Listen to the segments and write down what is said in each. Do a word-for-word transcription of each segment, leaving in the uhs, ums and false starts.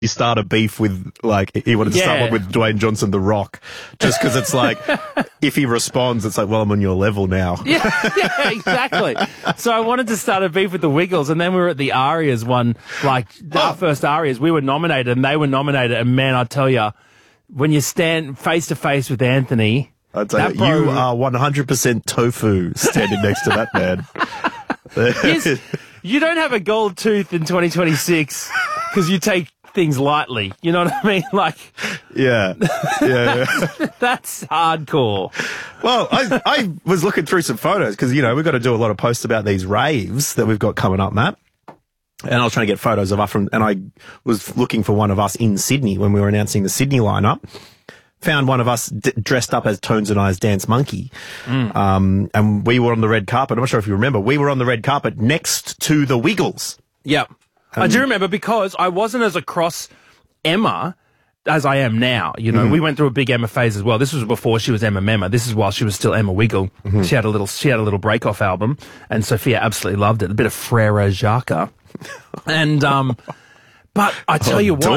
you start a beef with, like, he wanted to Yeah. start one with Dwayne Johnson, The Rock, just because it's like, if he responds, it's like, well, I'm on your level now. Yeah, yeah, exactly. So I wanted to start a beef with the Wiggles, and then we were at the Arias one, like, the Oh. first Arias. We were nominated, and they were nominated, and man, I tell you, when you stand face to face with Anthony, I'd say that that you bro- are one hundred percent tofu standing next to that man. Yes, you don't have a gold tooth in twenty twenty-six because you take things lightly. You know what I mean? Like, yeah. Yeah. yeah. that's hardcore. Well, I, I was looking through some photos because, you know, we've got to do a lot of posts about these raves that we've got coming up, Matt. And I was trying to get photos of us from, and I was looking for one of us in Sydney when we were announcing the Sydney lineup. Found one of us d- dressed up as Tones and I's Dance Monkey. Mm. Um, and we were on the red carpet. I'm not sure if you remember. We were on the red carpet next to the Wiggles. Yep. Um, I do remember because I wasn't as across Emma as I am now. You know, mm-hmm. we went through a big Emma phase as well. This was before she was Emma Memma. This is while she was still Emma Wiggle. Mm-hmm. She had a little, she had a little break-off album, and Sophia absolutely loved it. A bit of Frere Jacques. And, um, but I tell oh, you what,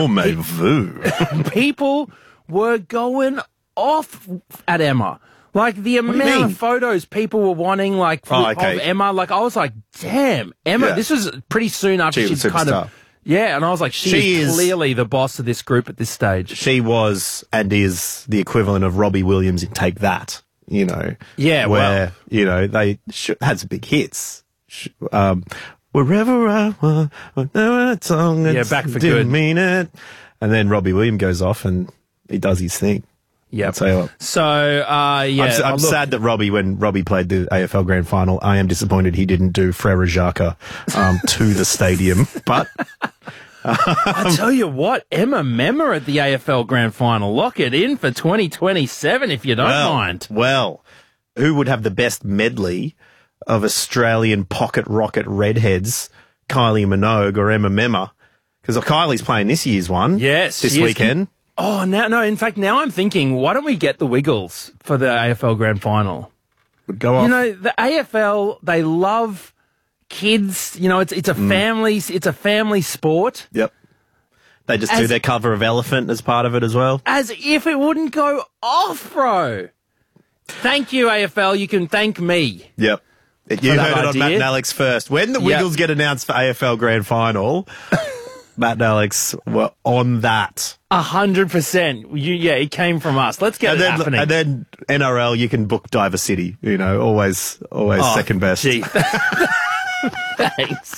it, people were going off at Emma. Like, the amount of photos people were wanting, like, oh, okay. of Emma, like, I was like, damn, Emma, yeah. This was pretty soon after she she'd kind of, yeah, and I was like, she, she is, is clearly the boss of this group at this stage. She was and is the equivalent of Robbie Williams in Take That, you know. Yeah, where, well. you know, they sh- had some big hits. Sh- um, Wherever I was, a song yeah, back for didn't good. mean it. And then Robbie Williams goes off and he does his thing. Yeah. So, so uh, yeah. I'm, I'm oh, sad that Robbie, when Robbie played the A F L Grand Final, I am disappointed he didn't do Frere Jacques um, to the stadium. But um, I tell you what, Emma Memma at the A F L Grand Final. Lock it in for twenty twenty-seven if you don't well, mind. Well, who would have the best medley of Australian pocket rocket redheads, Kylie Minogue or Emma Memma? Because Kylie's playing this year's one. Yes, this weekend. Oh, now, no, in fact, now I'm thinking, why don't we get the Wiggles for the A F L Grand Final? Would go off. You know, the A F L, they love kids. You know, it's it's a Mm. family, it's a family sport. Yep. They just as, do their cover of Elephant as part of it as well. As if it wouldn't go off, bro. Thank you, A F L. You can thank me. Yep. You heard it on idea. Matt and Alex first. When the Wiggles yep. get announced for A F L Grand Final, Matt and Alex were on that. A hundred percent. You, yeah, it came from us. Let's get and it then, happening. And then N R L, you can book Diver City. You know, always, always oh, second best. Gee. Thanks.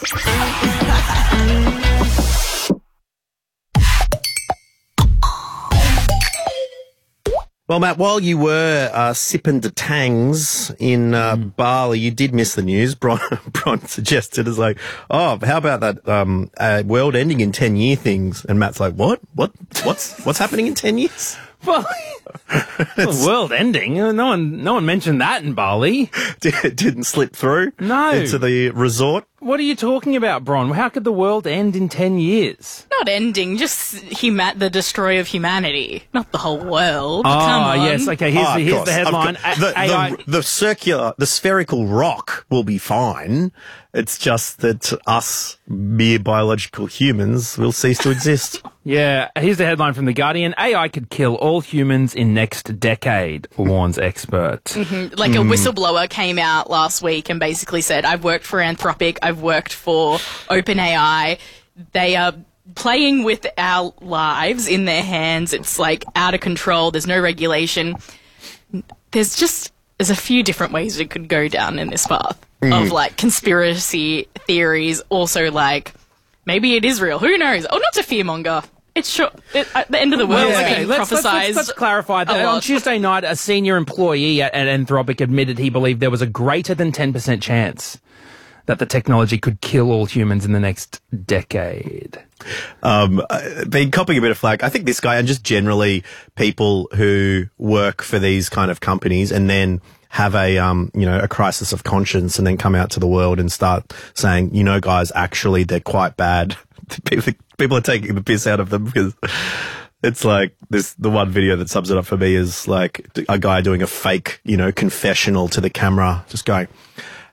Well, Matt, while you were uh, sipping the tangs in uh, mm. Bali, you did miss the news. Bron, Bron suggested as like, oh, how about that um, uh, world ending in ten year things? And Matt's like, what? What? What's what's happening in ten years? Well, the world ending. No one, no one mentioned that in Bali. It didn't slip through. No. Into the resort. What are you talking about, Bron? How could the world end in ten years? Not ending, just huma- the destroy of humanity, not the whole world. Oh, Come on. yes. Okay, here's, oh, the, here's the headline. The, A I- the, the circular, the spherical rock will be fine. It's just that us mere biological humans will cease to exist. Yeah, here's the headline from The Guardian. A I could kill all humans in next decade, warns expert. Mm-hmm. Like mm. a whistleblower came out last week and basically said, I've worked for Anthropic, I've worked for OpenAI. They are playing with our lives in their hands. It's like out of control. There's no regulation. There's just, there's a few different ways it could go down in this path mm. of like conspiracy theories. Also like, maybe it is real. Who knows? Oh, not to fearmonger. It's sure it, at the end of the world. Well, is okay, being let's, let's, let's, let's clarify that. On Tuesday night, a senior employee at, at Anthropic admitted he believed there was a greater than ten percent chance that the technology could kill all humans in the next decade. Um, been copying a bit of flack. I think this guy, and just generally people who work for these kind of companies and then have a, um, you know, a crisis of conscience and then come out to the world and start saying, you know, guys, actually, they're quite bad. People, people are taking the piss out of them because it's like this, the one video that sums it up for me is like a guy doing a fake, you know, confessional to the camera, just going,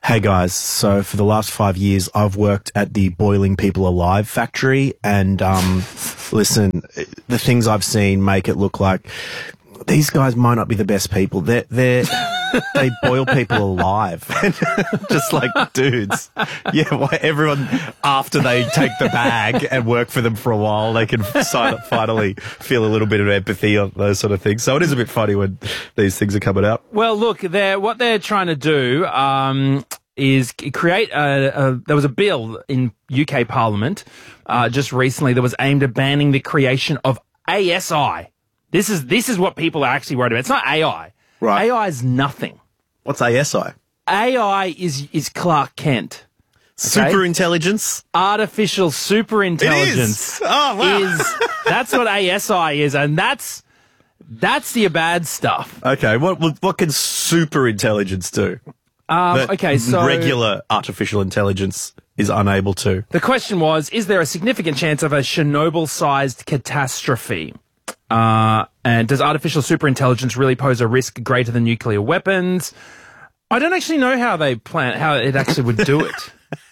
Hey guys, so for the last five years, I've worked at the Boiling People Alive factory, and um, listen, the things I've seen make it look like these guys might not be the best people. They're, they're, they boil people alive. Just like dudes. Yeah, why everyone, after they take the bag and work for them for a while, they can finally feel a little bit of empathy on those sort of things. So it is a bit funny when these things are coming out. Well, look, they're, what they're trying to do um, is create a, a... There was a bill in U K Parliament uh, just recently that was aimed at banning the creation of A S I. This is this is what people are actually worried about. It's not A I. Right. A I is nothing. What's A S I? A I is is Clark Kent. Okay? Super intelligence? Artificial super intelligence. It is. Oh, wow. Is, that's what A S I is, and that's that's the bad stuff. Okay, what what can super intelligence do? Um, that okay, so regular artificial intelligence is unable to. The question was, is there a significant chance of a Chernobyl-sized catastrophe? Uh, and does artificial superintelligence really pose a risk greater than nuclear weapons? I don't actually know how they plan, how it actually would do it.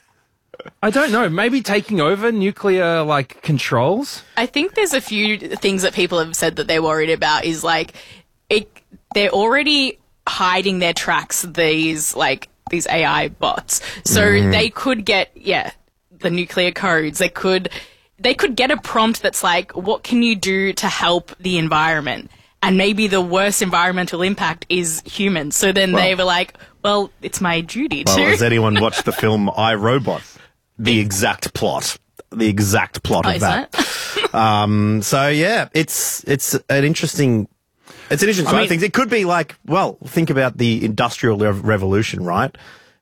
I don't know. Maybe taking over nuclear, like, controls? I think there's a few things that people have said that they're worried about is, like, it, they're already hiding their tracks, these, like, these A I bots. So mm. they could get, yeah, the nuclear codes. They could... They could get a prompt that's like, what can you do to help the environment? And maybe the worst environmental impact is humans. So then well, they were like, well, it's my duty well, to. Has anyone watched the film I, Robot? The exact plot. The exact plot oh, of is that. that? um, so, yeah, it's it's an interesting... It's an interesting I mean, things. It could be like, well, think about the Industrial Revolution, right?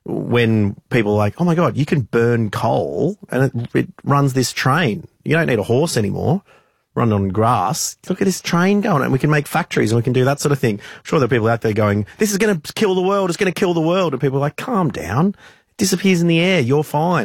When people are like, oh my God, you can burn coal and it, it runs this train. You don't need a horse anymore. Run on grass. Look at this train going, and we can make factories and we can do that sort of thing. I'm sure there are people out there going, this is going to kill the world. It's going to kill the world. And people are like, calm down. It disappears in the air. You're fine.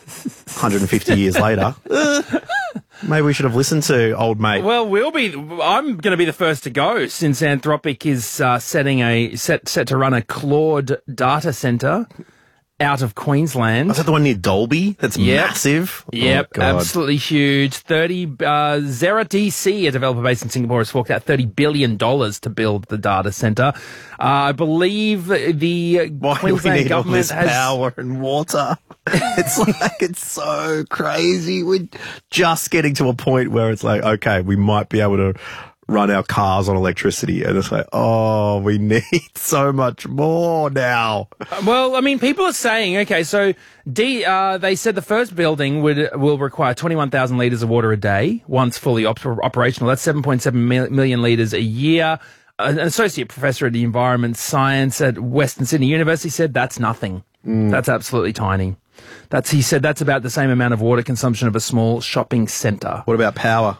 one hundred fifty years later. Uh, maybe we should have listened to old mate. Well, we'll be. I'm going to be the first to go since Anthropic is uh, setting a set set to run a Claude data center out of Queensland. Is that the one near Dolby? That's yep. massive. Yep, oh, absolutely huge. Thirty uh, Zera D C, a developer based in Singapore, has forked out thirty billion dollars to build the data center. Uh, I believe the Why Queensland do we need government all this has power and water. It's like, it's so crazy. We're just getting to a point where it's like, okay, we might be able to run our cars on electricity. And it's like, oh, we need so much more now. Well, I mean, people are saying, okay, so D, uh, they said the first building would will require twenty-one thousand litres of water a day once fully op- operational. That's seven point seven mil- million litres a year. An associate professor of the environment science at Western Sydney University said that's nothing. Mm. That's absolutely tiny. That's, he said that's about the same amount of water consumption of a small shopping centre. What about power?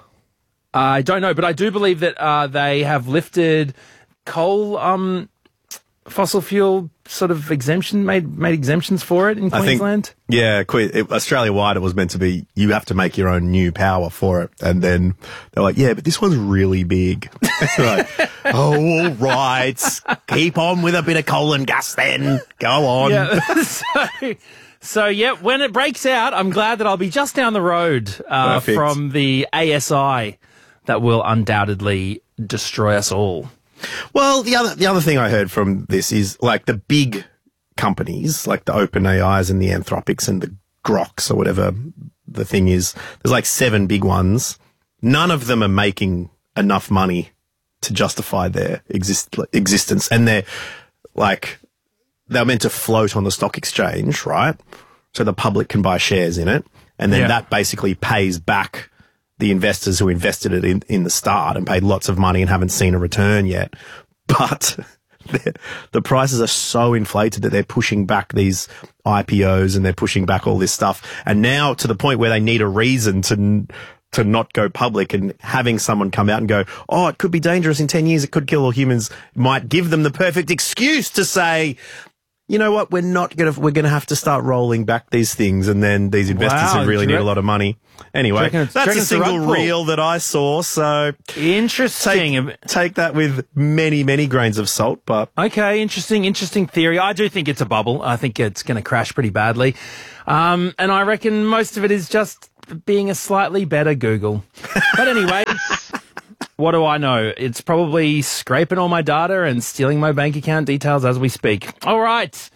I don't know, but I do believe that uh, they have lifted coal, um, fossil fuel sort of exemption, made made exemptions for it in Queensland. I think, yeah, que- Australia-wide it was meant to be, you have to make your own new power for it. And then they're like, yeah, but this one's really big. Like, oh, all right. Keep on with a bit of coal and gas then. Go on. Yeah, so... So, yeah, when it breaks out, I'm glad that I'll be just down the road uh, from the A S I that will undoubtedly destroy us all. Well, the other the other thing I heard from this is, like, the big companies, like the OpenAIs and the Anthropics and the Groks or whatever the thing is, there's like seven big ones. None of them are making enough money to justify their exist- existence. And they're, like... They're meant to float on the stock exchange, right? So the public can buy shares in it. And then yeah. that basically pays back the investors who invested it in, in the start and paid lots of money and haven't seen a return yet. But the prices are so inflated that they're pushing back these I P Os and they're pushing back all this stuff. And now to the point where they need a reason to to not go public, and having someone come out and go, oh, it could be dangerous in ten years, it could kill all humans, might give them the perfect excuse to say, you know what? We're not going to, we're going to have to start rolling back these things. And then these investors Wow, who really do you need a lot of money. Anyway, reckon it's- do you that's reckon a it's the rug single pull? reel that I saw. So Interesting. take, take that with many, many grains of salt. But Okay, interesting, interesting theory. I do think it's a bubble. I think it's going to crash pretty badly. Um, and I reckon most of it is just being a slightly better Google. But anyway, what do I know? It's probably scraping all my data and stealing my bank account details as we speak. All right.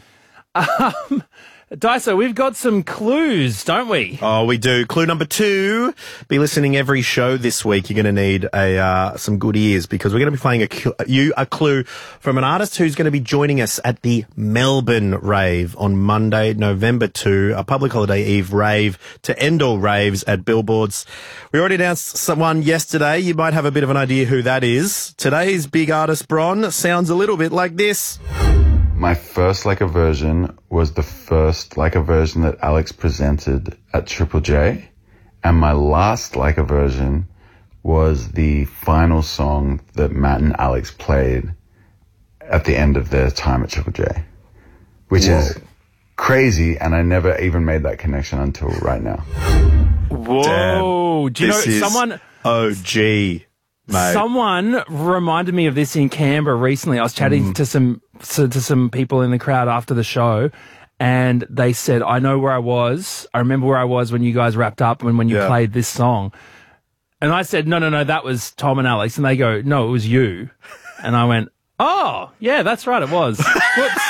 Um, Dyso, we've got some clues, don't we? Oh, we do. Clue number two. Be listening every show this week. You're going to need a uh, some good ears because we're going to be playing a cl- you a clue from an artist who's going to be joining us at the Melbourne Rave on Monday, November second, a public holiday eve rave to end all raves at Billboards. We already announced someone yesterday. You might have a bit of an idea who that is. Today's big artist, Bron, sounds a little bit like this. My first Like a Version was the first Like a Version that Alex presented at Triple J. And my last Like a Version was the final song that Matt and Alex played at the end of their time at Triple J. Which Whoa. is crazy, and I never even made that connection until right now. Whoa. Damn. Do you This know is someone... O G, mate. Someone reminded me of this in Canberra recently. I was chatting Mm. to some to, to some people in the crowd after the show, and they said, "I know where I was. I remember where I was when you guys wrapped up and when you Yeah. played this song." And I said, "No, no, no, that was Tom and Alex." And they go, "No, it was you." And I went, "Oh, yeah, that's right, it was." Whoops.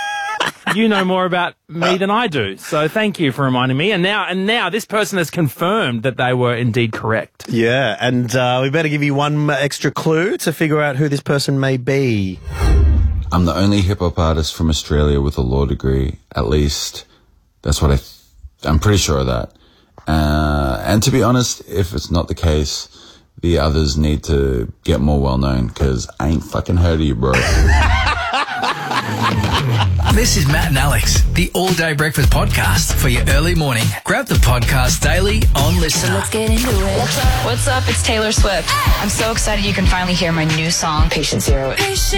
You know more about me than I do, so thank you for reminding me. And now, and now, this person has confirmed that they were indeed correct. Yeah, and uh, we better give you one extra clue to figure out who this person may be. I'm the only hip-hop artist from Australia with a law degree. At least, that's what I... Th- I'm pretty sure of that. Uh, and to be honest, if it's not the case, the others need to get more well-known, because I ain't fucking heard of you, bro. This is Matt and Alex, the All Day Breakfast Podcast for your early morning. Grab the podcast daily on Listener. Let's get into it. What's up? It's Taylor Swift. I'm so excited you can finally hear my new song, Patient Zero.